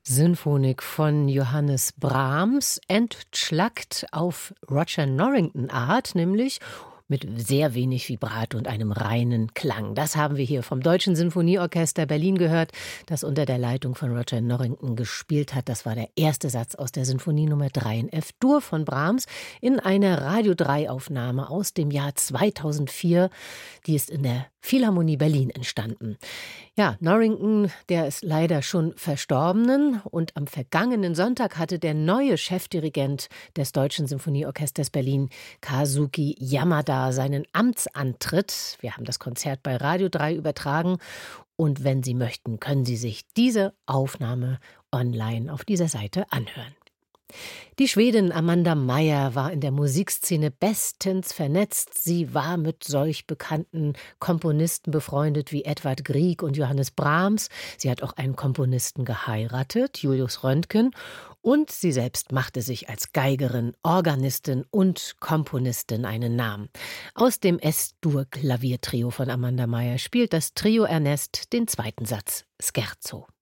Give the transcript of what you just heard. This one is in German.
Sinfonik von Johannes Brahms, entschlackt auf Roger Norrington-Art, nämlich mit sehr wenig Vibrato und einem reinen Klang. Das haben wir hier vom Deutschen Sinfonieorchester Berlin gehört, das unter der Leitung von Roger Norrington gespielt hat. Das war der erste Satz aus der Sinfonie Nummer 3 in F-Dur von Brahms in einer Radio-3-Aufnahme aus dem Jahr 2004. Die ist in der Philharmonie Berlin entstanden. Ja, Norrington, der ist leider schon verstorben, und am vergangenen Sonntag hatte der neue Chefdirigent des Deutschen Sinfonieorchesters Berlin, Kazuki Yamada, seinen Amtsantritt. Wir haben das Konzert bei Radio 3 übertragen, und wenn Sie möchten, können Sie sich diese Aufnahme online auf dieser Seite anhören. Die Schwedin Amanda Meyer war in der Musikszene bestens vernetzt. Sie war mit solch bekannten Komponisten befreundet wie Edvard Grieg und Johannes Brahms. Sie hat auch einen Komponisten geheiratet, Julius Röntgen. Und sie selbst machte sich als Geigerin, Organistin und Komponistin einen Namen. Aus dem S-Dur-Klaviertrio von Amanda Meyer spielt das Trio Ernest den zweiten Satz, Scherzo.